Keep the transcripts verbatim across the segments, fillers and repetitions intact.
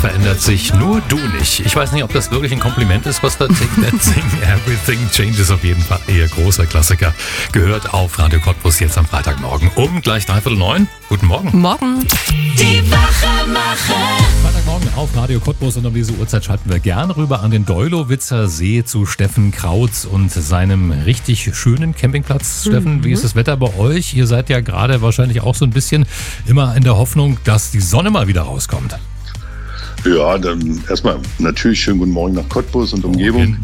verändert sich, nur du nicht. Ich weiß nicht, ob das wirklich ein Kompliment ist, was da Take That Thing, Everything Changes auf jeden Fall. Ihr großer Klassiker. Gehört auf Radio Cottbus jetzt am Freitagmorgen um gleich dreiviertel neun. Guten Morgen. Morgen. Die Wachmacher. Freitagmorgen auf Radio Cottbus und um diese Uhrzeit schalten wir gern rüber an den Deulowitzer See zu Steffen Krautz und seinem richtig schönen Campingplatz. Mhm. Steffen, wie ist das Wetter bei euch? Ihr seid ja gerade wahrscheinlich auch so ein bisschen immer in der Hoffnung, dass die Sonne mal wieder rauskommt. Ja, dann erstmal natürlich schönen guten Morgen nach Cottbus und Umgebung.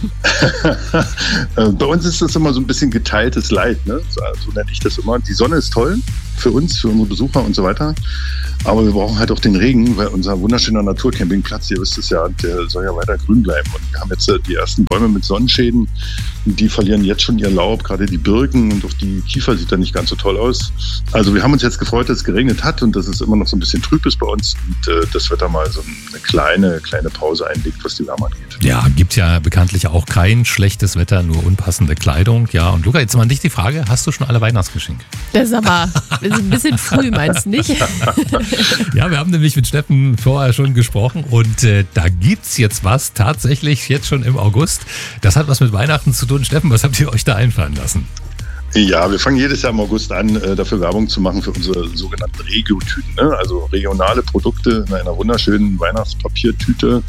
Bei uns ist das immer so ein bisschen geteiltes Leid, ne? So, so nenne ich das immer. Die Sonne ist toll für uns, für unsere Besucher und so weiter. Aber wir brauchen halt auch den Regen, weil unser wunderschöner Naturcampingplatz, ihr wisst es ja, der soll ja weiter grün bleiben. Und wir haben jetzt die ersten Bäume mit Sonnenschäden. Die verlieren jetzt schon ihr Laub, gerade die Birken und auch die Kiefer sieht da nicht ganz so toll aus. Also wir haben uns jetzt gefreut, dass es geregnet hat und dass es immer noch so ein bisschen trüb ist bei uns und äh, das Wetter mal so eine kleine, kleine Pause einlegt, was die Wärme angeht. Ja, gibt ja bekanntlich auch kein schlechtes Wetter, nur unpassende Kleidung. Ja, und Luca, jetzt mal an dich die Frage, hast du schon alle Weihnachtsgeschenke? Das ist aber ein bisschen früh, meinst du nicht? Ja, wir haben nämlich mit Steffen vorher schon gesprochen und äh, da gibt's jetzt was, tatsächlich jetzt schon im August. Das hat was mit Weihnachten zu tun. Steffen, was habt ihr euch da einfallen lassen? Ja, wir fangen jedes Jahr im August an, dafür Werbung zu machen für unsere sogenannten Regio-Tüten, ne? Also regionale Produkte in einer wunderschönen Weihnachtspapiertüte.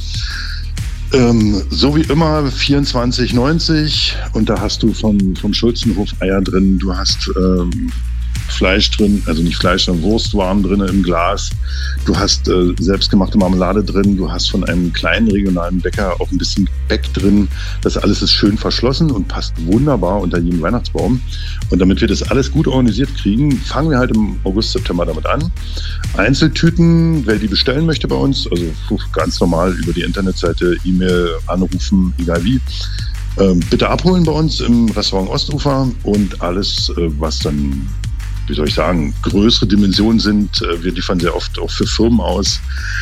Ähm, so wie immer vierundzwanzig neunzig und da hast du von, von Schulzenhof Eier drin, du hast ähm, Fleisch drin, also nicht Fleisch, sondern Wurstwaren drin im Glas. Du hast äh, selbstgemachte Marmelade drin, du hast von einem kleinen regionalen Bäcker auch ein bisschen Gebäck drin. Das alles ist schön verschlossen und passt wunderbar unter jeden Weihnachtsbaum. Und damit wir das alles gut organisiert kriegen, fangen wir halt im August, September damit an. Einzeltüten, wer die bestellen möchte bei uns, also ganz normal über die Internetseite, E-Mail, anrufen, egal wie. Ähm, bitte abholen bei uns im Restaurant Ostufer und alles, äh, was dann, wie soll ich sagen, größere Dimensionen sind. Wir liefern sehr oft auch für Firmen aus.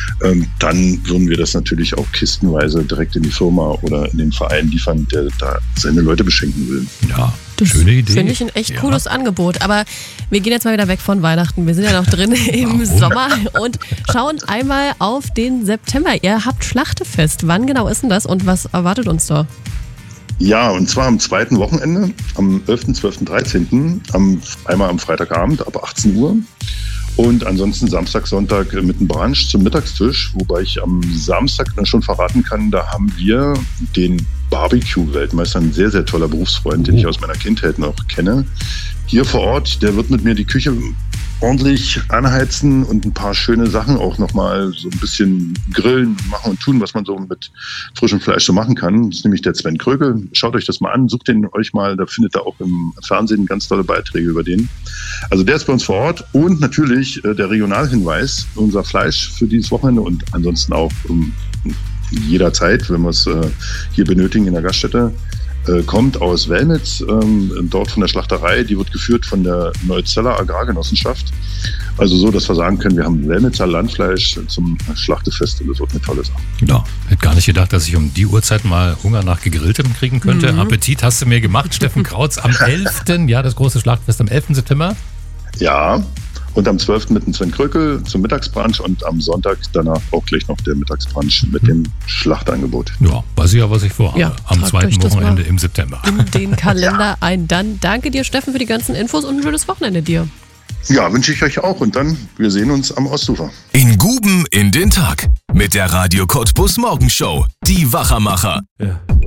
Dann würden wir das natürlich auch kistenweise direkt in die Firma oder in den Verein liefern, der da seine Leute beschenken will. Ja, das schöne Idee. Finde ich ein echt ja. cooles Angebot. Aber wir gehen jetzt mal wieder weg von Weihnachten. Wir sind ja noch drin im Warum? Sommer und schauen einmal auf den September. Ihr habt Schlachtefest. Wann genau ist denn das und was erwartet uns da? Ja, und zwar am zweiten Wochenende, am elften, zwölften, dreizehnten Am, einmal am Freitagabend ab achtzehn Uhr und ansonsten Samstag, Sonntag mit einem Brunch zum Mittagstisch, wobei ich am Samstag schon verraten kann, da haben wir den Barbecue-Weltmeister, ein sehr, sehr toller Berufsfreund, den ich aus meiner Kindheit noch kenne, hier vor Ort. Der wird mit mir die Küche ordentlich anheizen und ein paar schöne Sachen auch nochmal so ein bisschen grillen, machen und tun, was man so mit frischem Fleisch so machen kann. Das ist nämlich der Sven Krögel. Schaut euch das mal an, sucht den euch mal, da findet ihr auch im Fernsehen ganz tolle Beiträge über den. Also der ist bei uns vor Ort und natürlich äh, der Regionalhinweis, unser Fleisch für dieses Wochenende und ansonsten auch um, jederzeit, wenn wir es äh, hier benötigen in der Gaststätte. Kommt aus Wellmitz, ähm, dort von der Schlachterei, die wird geführt von der Neuzeller Agrargenossenschaft. Also so, dass wir sagen können, wir haben Wellmitzer Landfleisch zum Schlachtefest und das wird eine tolle Sache. Ja, hätte gar nicht gedacht, dass ich um die Uhrzeit mal Hunger nach Gegrilltem kriegen könnte. Mhm. Appetit hast du mir gemacht, Steffen Krautz, am elften Ja, das große Schlachtfest am elften September Ja, und am zwölften mit dem Sven Krökel zum Mittagsbrunch und am Sonntag danach auch gleich noch der Mittagsbrunch mit dem Schlachtangebot. Ja, weiß ich ja, was ich vorhabe. Ja, am zweiten Wochenende im September. In den Kalender ja. ein. Dann danke dir, Steffen, für die ganzen Infos und ein schönes Wochenende dir. Ja, wünsche ich euch auch. Und dann, wir sehen uns am Ostufer. In Guben in den Tag mit der Radio Cottbus Morgenshow. Die Wachmacher. Ja.